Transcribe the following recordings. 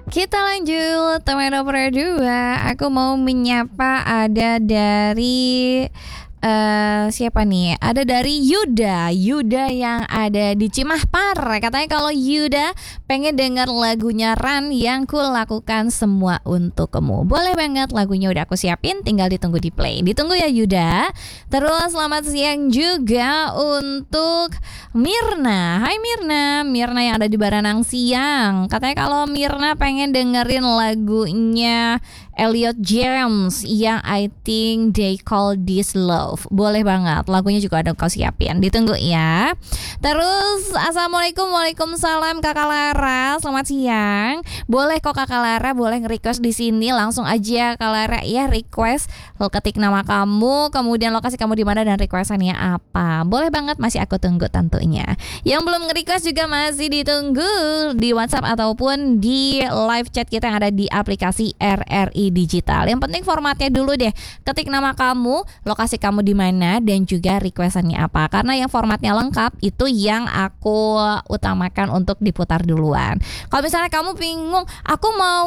Kita lanjut teman opera 2. Aku mau menyapa ada dari siapa nih? Ada dari Yuda yang ada di Cimahpar. Katanya kalau Yuda pengen denger lagunya Ran yang ku lakukan semua untuk kamu. Boleh banget, lagunya udah aku siapin, tinggal ditunggu di play. Ditunggu ya Yuda. Terus selamat siang juga untuk Mirna. Hai Mirna yang ada di Baranang Siang. Katanya kalau Mirna pengen dengerin lagunya Elliot James yang I Think They Call This Love. Boleh banget, lagunya juga ada kau siapin. Ditunggu ya. Terus assalamualaikum, waalaikumsalam Kakak Lara. Selamat siang. Boleh kok Kakak Lara, boleh nge-request di sini langsung aja Kak Lara ya, request. Lo ketik nama kamu, kemudian lokasi kamu di mana dan requestannya apa. Boleh banget, masih aku tunggu tentunya. Yang belum nge-request juga masih ditunggu di WhatsApp ataupun di live chat kita yang ada di aplikasi RRI Digital. Yang penting formatnya dulu deh. Ketik nama kamu, lokasi kamu di mana dan juga requestannya apa. Karena yang formatnya lengkap itu yang aku utamakan untuk diputar duluan. Kalau misalnya kamu bingung, aku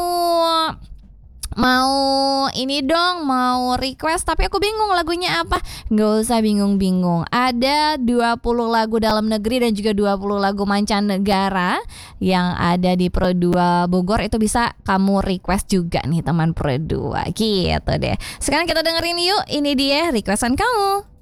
mau ini dong, mau request tapi aku bingung lagunya apa. Nggak usah bingung-bingung. Ada 20 lagu dalam negeri dan juga 20 lagu mancanegara yang ada di Pro 2 Bogor. Itu bisa kamu request juga nih teman Pro 2. Gitu deh. Sekarang kita dengerin yuk. Ini dia requestan kamu.